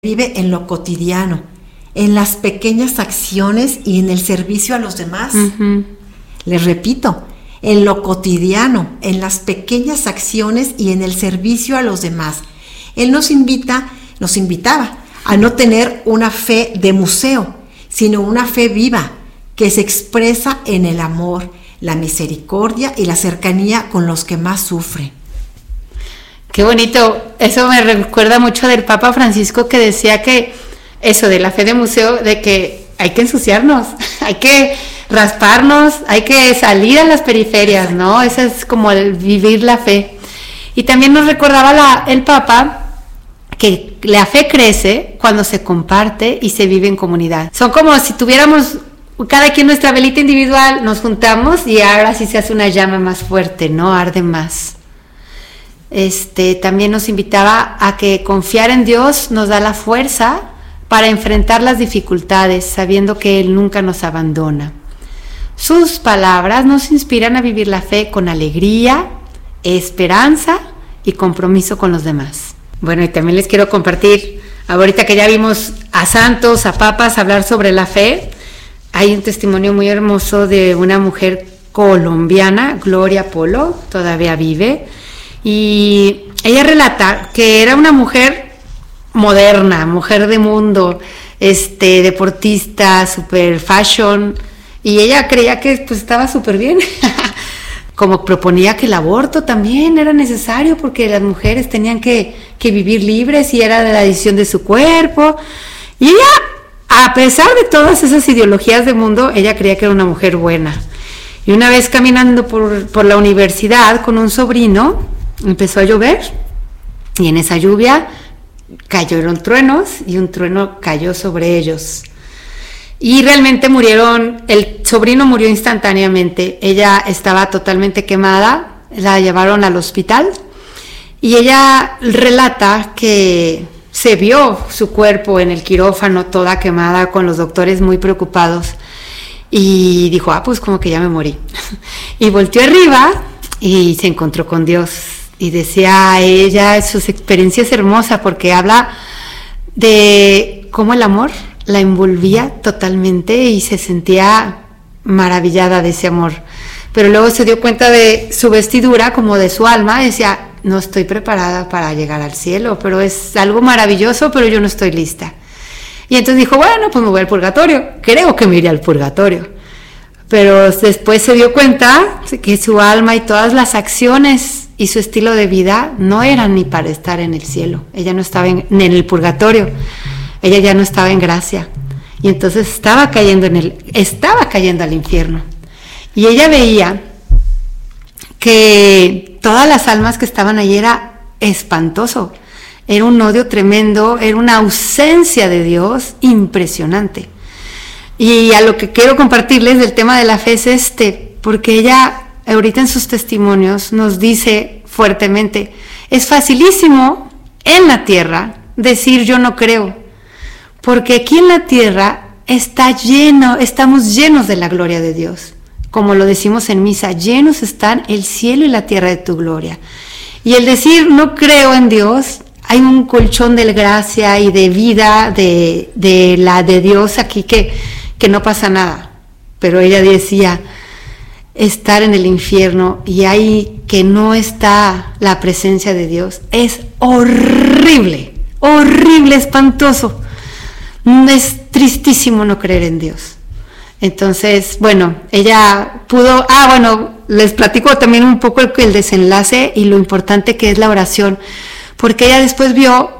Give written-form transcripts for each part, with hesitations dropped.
vive en lo cotidiano, en las pequeñas acciones y en el servicio a los demás. Uh-huh. Les repito, en lo cotidiano, en las pequeñas acciones y en el servicio a los demás. Él nos invitaba a no tener una fe de museo, sino una fe viva que se expresa en el amor, la misericordia y la cercanía con los que más sufren. Qué bonito, eso me recuerda mucho del Papa Francisco, que decía que eso de la fe de museo, de que hay que ensuciarnos, hay que rasparnos, hay que salir a las periferias, ¿no? Eso es como el vivir la fe. Y también nos recordaba el Papa que la fe crece cuando se comparte y se vive en comunidad. Son como si tuviéramos cada quien nuestra velita individual, nos juntamos y ahora sí se hace una llama más fuerte, ¿no? Arde más. También nos invitaba a que confiar en Dios nos da la fuerza para enfrentar las dificultades, sabiendo que Él nunca nos abandona. Sus palabras nos inspiran a vivir la fe con alegría, esperanza y compromiso con los demás. Bueno, y también les quiero compartir, ahorita que ya vimos a santos, a papas hablar sobre la fe, hay un testimonio muy hermoso de una mujer colombiana, Gloria Polo, todavía vive. Y ella relata que era una mujer moderna, mujer de mundo, deportista, super fashion, y ella creía que pues estaba súper bien. Como proponía que el aborto también era necesario porque las mujeres tenían que vivir libres y era de la decisión de su cuerpo. Y ella, a pesar de todas esas ideologías de mundo, ella creía que era una mujer buena. Y una vez caminando por la universidad con un sobrino, empezó a llover y en esa lluvia cayeron truenos y un trueno cayó sobre ellos y realmente murieron. El sobrino murió instantáneamente, ella estaba totalmente quemada, la llevaron al hospital y ella relata que se vio su cuerpo en el quirófano toda quemada, con los doctores muy preocupados, y dijo, pues como que ya me morí. Y volteó arriba y se encontró con Dios. Y decía ella, sus experiencias hermosas, porque habla de cómo el amor la envolvía totalmente y se sentía maravillada de ese amor. Pero luego se dio cuenta de su vestidura, como de su alma, y decía, no estoy preparada para llegar al cielo, pero es algo maravilloso, pero yo no estoy lista. Y entonces dijo, bueno, pues me voy al purgatorio, creo que me iré al purgatorio. Pero después se dio cuenta que su alma y todas las acciones y su estilo de vida no eran ni para estar en el cielo. Ella no estaba en el purgatorio, ella ya no estaba en gracia. Y entonces estaba cayendo al infierno. Y ella veía que todas las almas que estaban allí era espantoso. Era un odio tremendo, era una ausencia de Dios impresionante. Y a lo que quiero compartirles del tema de la fe es porque ella ahorita en sus testimonios nos dice fuertemente, es facilísimo en la tierra decir yo no creo, porque aquí en la tierra estamos llenos de la gloria de Dios, como lo decimos en misa, llenos están el cielo y la tierra de tu gloria. Y el decir no creo en Dios, hay un colchón de gracia y de vida de Dios aquí que no pasa nada. Pero ella decía, estar en el infierno y ahí que no está la presencia de Dios es horrible, horrible, espantoso. Es tristísimo no creer en Dios. Entonces, bueno, ella pudo, les platico también un poco el desenlace y lo importante que es la oración, porque ella después vio,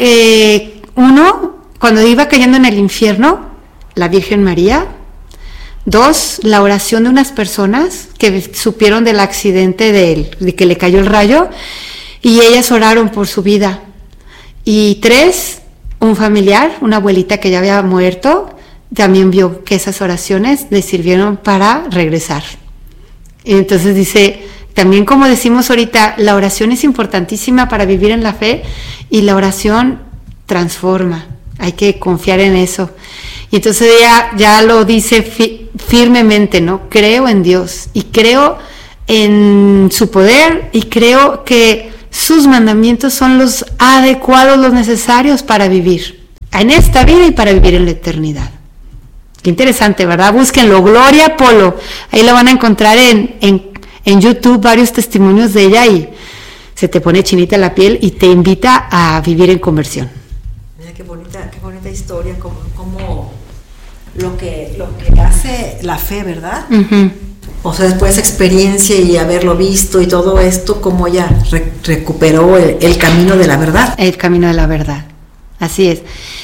cuando iba cayendo en el infierno, la Virgen María. 2, la oración de unas personas que supieron del accidente de que le cayó el rayo y ellas oraron por su vida. Y 3, un familiar, una abuelita que ya había muerto, también vio que esas oraciones le sirvieron para regresar. Y entonces dice, también como decimos ahorita, la oración es importantísima para vivir en la fe y la oración transforma, hay que confiar en eso. Y entonces ella ya lo dice firmemente, ¿no? Creo en Dios y creo en su poder y creo que sus mandamientos son los adecuados, los necesarios para vivir. en esta vida y para vivir en la eternidad. Qué interesante, ¿verdad? Búsquenlo, Gloria Polo. Ahí lo van a encontrar en YouTube, varios testimonios de ella, y se te pone chinita la piel y te invita a vivir en conversión. Mira qué bonita historia, como lo que hace la fe, ¿verdad? Uh-huh. O sea, después de esa experiencia y haberlo visto y todo esto, cómo ella recuperó el camino de la verdad. El camino de la verdad, así es.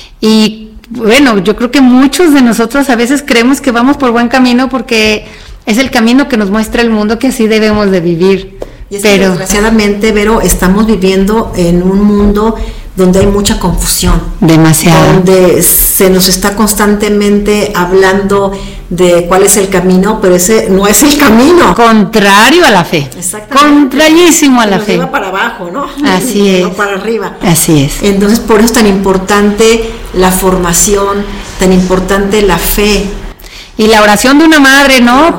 Y bueno, yo creo que muchos de nosotros a veces creemos que vamos por buen camino porque es el camino que nos muestra el mundo, que así debemos de vivir. Y es que desgraciadamente, Vero, estamos viviendo en un mundo donde hay mucha confusión. Demasiado. Donde se nos está constantemente hablando de cuál es el camino, pero ese no es el camino. Contrario a la fe. Exactamente. Contrarísimo a la fe. Nos lleva para abajo, ¿no? Así es. No para arriba. Así es. Entonces, por eso es tan importante la formación, tan importante la fe. Y la oración de una madre, ¿no?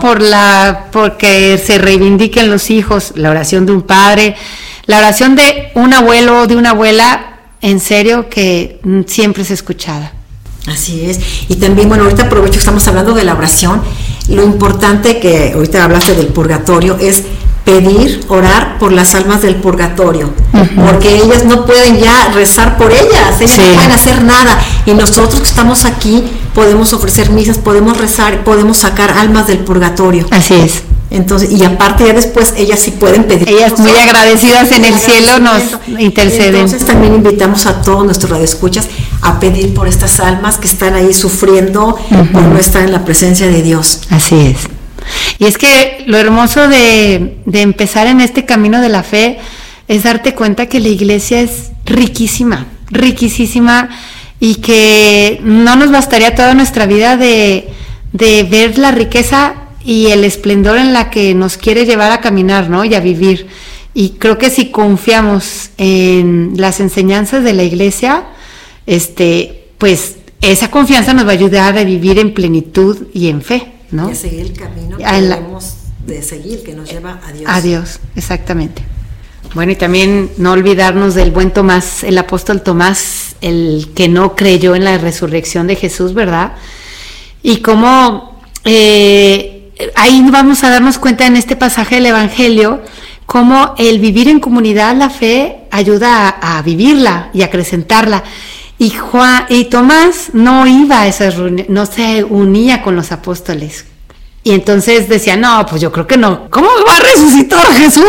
Porque se reivindiquen los hijos, la oración de un padre, la oración de un abuelo o de una abuela, en serio, que siempre es escuchada. Así es. Y también, bueno, ahorita aprovecho que estamos hablando de la oración. Lo importante que ahorita hablaste del purgatorio es pedir, orar por las almas del purgatorio, uh-huh. Porque ellas no pueden ya rezar por ellas no pueden hacer nada, y nosotros que estamos aquí podemos ofrecer misas, podemos rezar, podemos sacar almas del purgatorio. Así es. Entonces, y aparte ya después ellas sí pueden pedir. Ellas muy agradecidas en el cielo nos interceden. Entonces también invitamos a todos nuestros radioescuchas a pedir por estas almas que están ahí sufriendo, uh-huh. Por no estar en la presencia de Dios. Así es. Y es que lo hermoso de empezar en este camino de la fe es darte cuenta que la iglesia es riquísima, riquísima, y que no nos bastaría toda nuestra vida de ver la riqueza y el esplendor en la que nos quiere llevar a caminar, ¿no? Y a vivir. Y creo que si confiamos en las enseñanzas de la iglesia, pues esa confianza nos va a ayudar a vivir en plenitud y en fe, ¿no? Y a seguir el camino que debemos de seguir, que nos lleva a Dios. A Dios, exactamente. Bueno, y también no olvidarnos del buen Tomás, el apóstol Tomás, el que no creyó en la resurrección de Jesús, ¿verdad? Y cómo ahí vamos a darnos cuenta en este pasaje del Evangelio, cómo el vivir en comunidad la fe ayuda a vivirla y a acrecentarla. Y Tomás no iba a esas reuniones, no se unía con los apóstoles. Y entonces decía, no, pues yo creo que no. ¿Cómo va a resucitar a Jesús?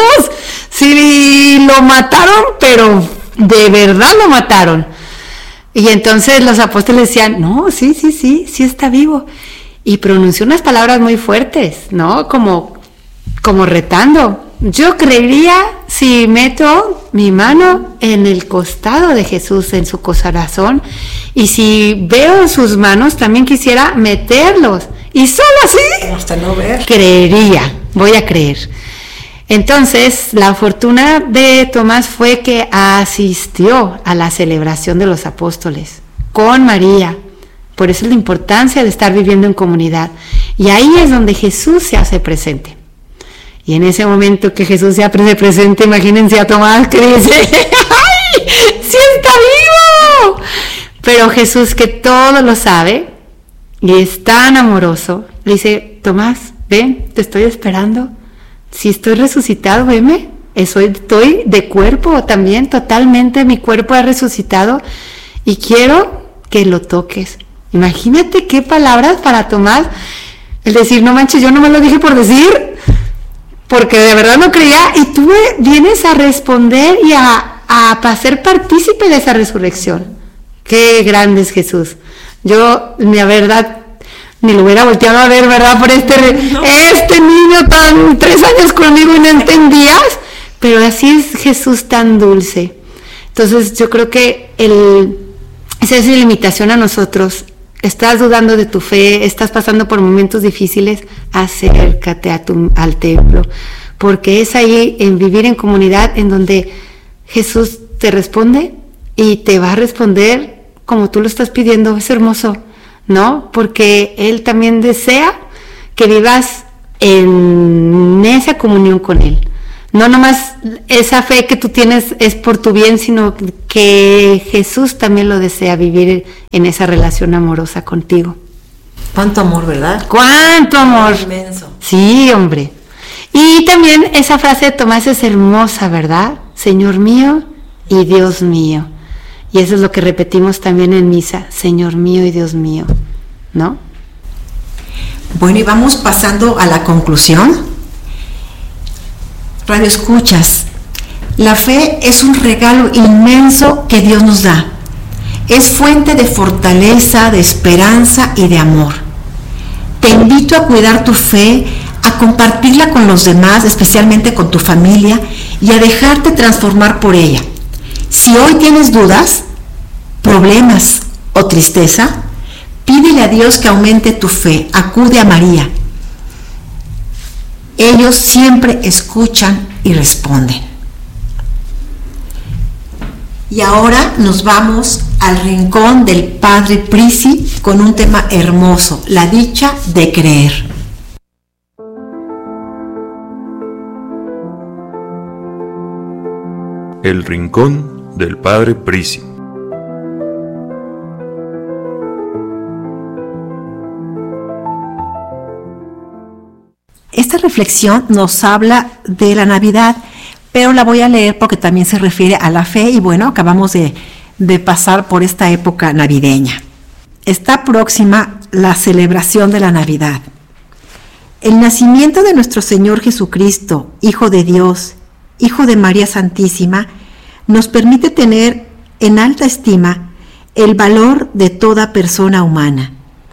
Si lo mataron, pero de verdad lo mataron. Y entonces los apóstoles decían, no, sí está vivo. Y pronunció unas palabras muy fuertes, ¿no? Como retando. Yo creería si meto mi mano en el costado de Jesús, en su corazón, y si veo sus manos, también quisiera meterlos. Y solo así, hasta no ver, voy a creer. Entonces, la fortuna de Tomás fue que asistió a la celebración de los apóstoles con María. Por eso es la importancia de estar viviendo en comunidad. Y ahí es donde Jesús se hace presente. Y en ese momento que Jesús se hace presente, imagínense a Tomás que dice, ¡ay! ¡Sí está vivo! Pero Jesús, que todo lo sabe y es tan amoroso, le dice, Tomás, ven, te estoy esperando. Si estoy resucitado, veme. Estoy de cuerpo también, totalmente mi cuerpo ha resucitado y quiero que lo toques. Imagínate qué palabras para Tomás. El decir, no manches, yo no me lo dije por decir, porque de verdad no creía, y tú me vienes a responder y a ser partícipe de esa resurrección. Qué grande es Jesús. Yo, la verdad, ni lo hubiera volteado a ver, ¿verdad? Por este niño tan 3 años conmigo y no entendías, pero así es Jesús tan dulce. Entonces yo creo que esa es la invitación a nosotros. Estás dudando de tu fe, estás pasando por momentos difíciles, acércate al templo, porque es ahí en vivir en comunidad en donde Jesús te responde y te va a responder como tú lo estás pidiendo. Es hermoso, ¿no? Porque Él también desea que vivas en esa comunión con Él, no nomás esa fe que tú tienes es por tu bien, sino que Jesús también lo desea, vivir en esa relación amorosa contigo. Cuánto amor, ¿verdad? ¡Cuánto amor! Inmenso. Sí, hombre. Y también esa frase de Tomás es hermosa, ¿verdad? Señor mío y Dios mío. Y eso es lo que repetimos también en misa, Señor mío y Dios mío, ¿no? Bueno, y vamos pasando a la conclusión. Radio escuchas, la fe es un regalo inmenso que Dios nos da. Es fuente de fortaleza, de esperanza y de amor. Te invito a cuidar tu fe, a compartirla con los demás, especialmente con tu familia, y a dejarte transformar por ella. Si hoy tienes dudas, problemas o tristeza, pídele a Dios que aumente tu fe, acude a María. Ellos siempre escuchan y responden. Y ahora nos vamos al rincón del Padre Prisi con un tema hermoso, la dicha de creer. El rincón del Padre Prisi. Esta reflexión nos habla de la Navidad, pero la voy a leer porque también se refiere a la fe y bueno, acabamos de pasar por esta época navideña. Está próxima la celebración de la Navidad. El nacimiento de nuestro Señor Jesucristo, Hijo de Dios, Hijo de María Santísima, nos permite tener en alta estima el valor de toda persona humana.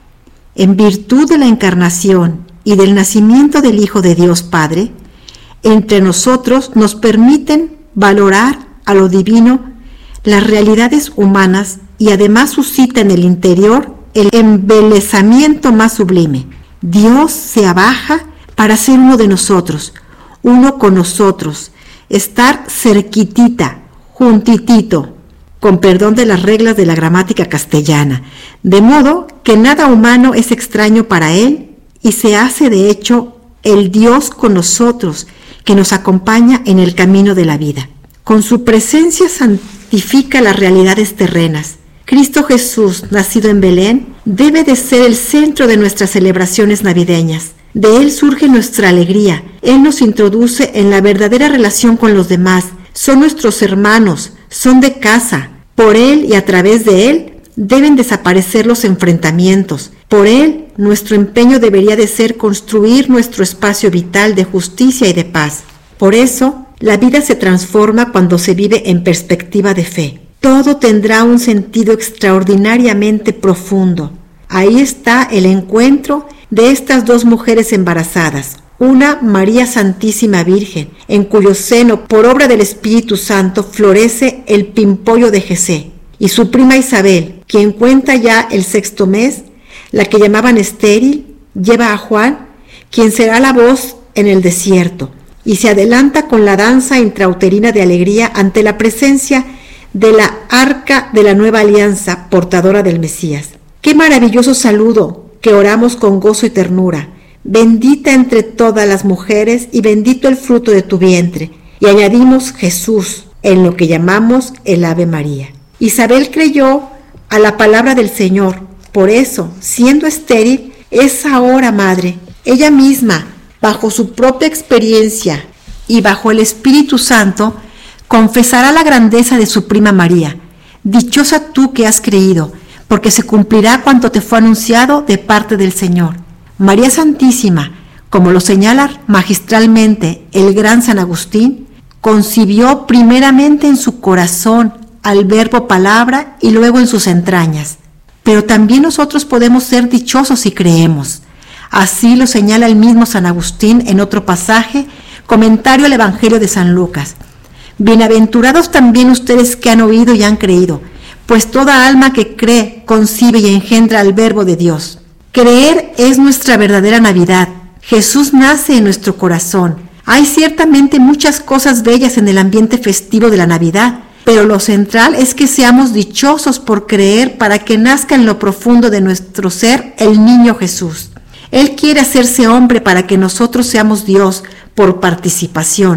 En virtud de la encarnación y del nacimiento del Hijo de Dios Padre, entre nosotros nos permiten valorar a lo divino las realidades humanas y además suscita en el interior el embelezamiento más sublime. Dios se abaja para ser uno de nosotros, uno con nosotros, estar cerquitita, juntitito, con perdón de las reglas de la gramática castellana, de modo que nada humano es extraño para Él y se hace de hecho el Dios con nosotros, que nos acompaña en el camino de la vida. Con su presencia santifica las realidades terrenas. Cristo Jesús, nacido en Belén, debe de ser el centro de nuestras celebraciones navideñas. De Él surge nuestra alegría. Él nos introduce en la verdadera relación con los demás. Son nuestros hermanos, son de casa. Por Él y a través de Él deben desaparecer los enfrentamientos. Por Él, nuestro empeño debería de ser construir nuestro espacio vital de justicia y de paz. Por eso, la vida se transforma cuando se vive en perspectiva de fe. Todo tendrá un sentido extraordinariamente profundo. Ahí está el encuentro de estas dos mujeres embarazadas. Una, María Santísima Virgen, en cuyo seno, por obra del Espíritu Santo, florece el pimpollo de Jesé. Y su prima Isabel, quien cuenta ya el 6º mes, la que llamaban estéril, lleva a Juan, quien será la voz en el desierto, y se adelanta con la danza intrauterina de alegría ante la presencia de la arca de la nueva alianza, portadora del Mesías. ¡Qué maravilloso saludo que oramos con gozo y ternura! Bendita entre todas las mujeres y bendito el fruto de tu vientre. Y añadimos Jesús en lo que llamamos el Ave María. Isabel creyó a la palabra del Señor. Por eso, siendo estéril, es ahora madre. Ella misma, bajo su propia experiencia y bajo el Espíritu Santo, confesará la grandeza de su prima María. Dichosa tú que has creído, porque se cumplirá cuanto te fue anunciado de parte del Señor. María Santísima, como lo señala magistralmente el gran San Agustín, concibió primeramente en su corazón al verbo palabra y luego en sus entrañas. Pero también nosotros podemos ser dichosos si creemos. Así lo señala el mismo San Agustín en otro pasaje, comentario al Evangelio de San Lucas. Bienaventurados también ustedes que han oído y han creído, pues toda alma que cree, concibe y engendra al Verbo de Dios. Creer es nuestra verdadera Navidad. Jesús nace en nuestro corazón. Hay ciertamente muchas cosas bellas en el ambiente festivo de la Navidad, pero lo central es que seamos dichosos por creer para que nazca en lo profundo de nuestro ser el niño Jesús. Él quiere hacerse hombre para que nosotros seamos Dios por participación.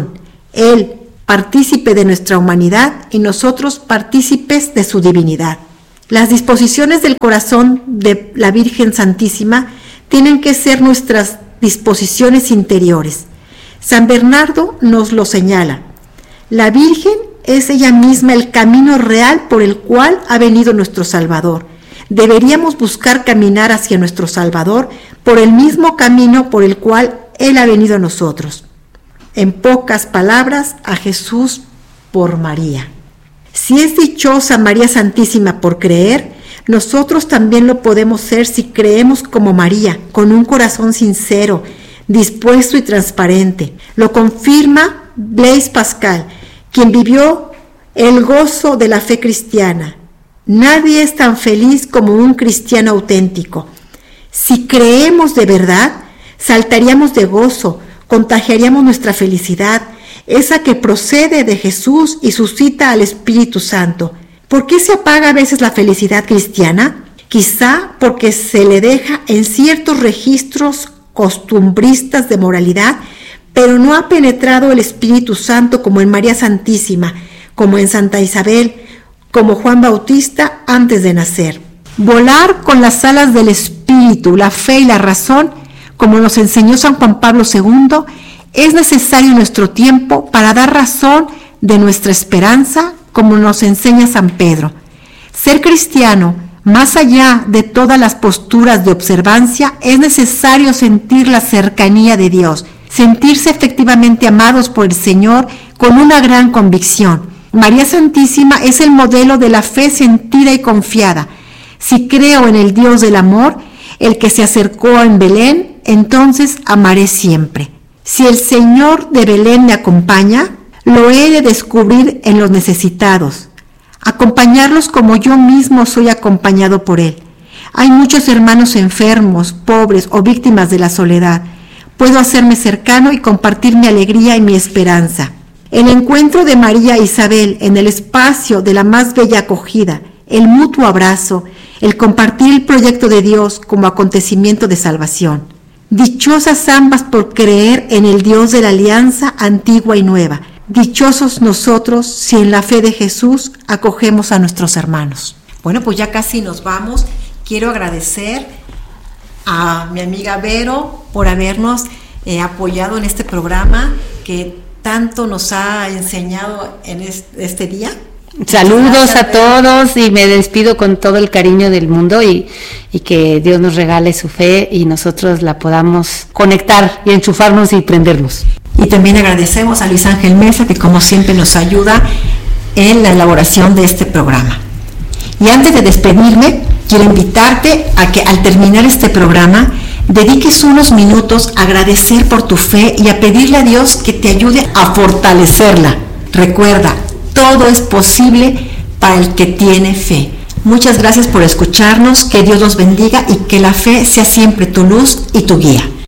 Él, partícipe de nuestra humanidad, y nosotros partícipes de su divinidad. Las disposiciones del corazón de la Virgen Santísima tienen que ser nuestras disposiciones interiores. San Bernardo nos lo señala. La Virgen es ella misma el camino real por el cual ha venido nuestro Salvador. Deberíamos buscar caminar hacia nuestro Salvador por el mismo camino por el cual Él ha venido a nosotros. En pocas palabras, a Jesús por María. Si es dichosa María Santísima por creer, nosotros también lo podemos ser si creemos como María, con un corazón sincero, dispuesto y transparente. Lo confirma Blaise Pascal, quien vivió el gozo de la fe cristiana. Nadie es tan feliz como un cristiano auténtico. Si creemos de verdad, saltaríamos de gozo, contagiaríamos nuestra felicidad, esa que procede de Jesús y suscita al Espíritu Santo. ¿Por qué se apaga a veces la felicidad cristiana? Quizá porque se le deja en ciertos registros costumbristas de moralidad, pero no ha penetrado el Espíritu Santo como en María Santísima, como en Santa Isabel, como Juan Bautista antes de nacer. Volar con las alas del Espíritu, la fe y la razón, como nos enseñó San Juan Pablo II, es necesario en nuestro tiempo para dar razón de nuestra esperanza, como nos enseña San Pedro. Ser cristiano, más allá de todas las posturas de observancia, es necesario sentir la cercanía de Dios, sentirse efectivamente amados por el Señor con una gran convicción. María Santísima es el modelo de la fe sentida y confiada. Si creo en el Dios del amor, el que se acercó en Belén, entonces amaré siempre. Si el Señor de Belén me acompaña, lo he de descubrir en los necesitados, acompañarlos como yo mismo soy acompañado por Él. Hay muchos hermanos enfermos, pobres o víctimas de la soledad. Puedo hacerme cercano y compartir mi alegría y mi esperanza. El encuentro de María e Isabel en el espacio de la más bella acogida, el mutuo abrazo, el compartir el proyecto de Dios como acontecimiento de salvación. Dichosas ambas por creer en el Dios de la alianza antigua y nueva. Dichosos nosotros si en la fe de Jesús acogemos a nuestros hermanos. Bueno, pues ya casi nos vamos. Quiero agradecer a mi amiga Vero por habernos apoyado en este programa que tanto nos ha enseñado en este día. Saludos a todos y me despido con todo el cariño del mundo y que Dios nos regale su fe y nosotros la podamos conectar y enchufarnos y prendernos. Y también agradecemos a Luis Ángel Mesa, que como siempre nos ayuda en la elaboración de este programa. Y antes de despedirme, quiero invitarte a que al terminar este programa dediques unos minutos a agradecer por tu fe y a pedirle a Dios que te ayude a fortalecerla. Recuerda, todo es posible para el que tiene fe. Muchas gracias por escucharnos, que Dios los bendiga y que la fe sea siempre tu luz y tu guía.